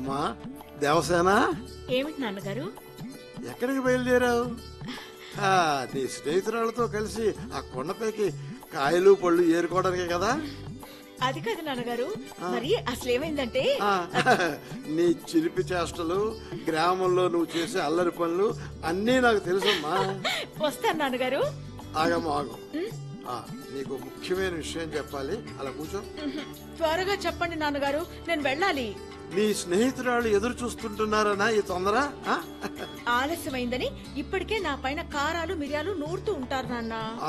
అమ్మా దేవసేన, ఏమిటి నాన్నగారు? ఎక్కడికి బయలుదేరావు? నీ స్నేహితురాలతో కలిసి ఆ కొండపైకి కాయలు పళ్ళు ఏరుకోవడానికే కదా? అది కాదు నాన్నగారు, మరి అసలేమైందంటే నీ చిలిపి చేష్టలు, గ్రామంలో నువ్వు చేసే అల్లరి పనులు అన్నీ నాకు తెలుసమ్మా. వస్తాను నాన్నగారు. ఆగమ్మా ఆగు. నీకు ముఖ్యమైన విషయం చెప్పాలి, అలా కూర్చో. త్వరగా చెప్పండి నాన్నగారు, నేను వెళ్ళాలి. నీ స్నేహితురాలు ఎదురు చూస్తుంటున్నారనా ఈ తొందర? ఆలస్యమైందని ఇప్పటికే నా పైన కారాలు మిరియాలు నూరుతూ ఉంటారు నాన్న.